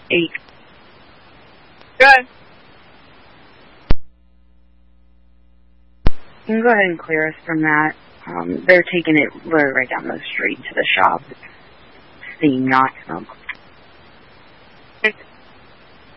8. Good. You can go ahead and clear us from that. They're taking it right down the street to the shop. Steam, not smoke.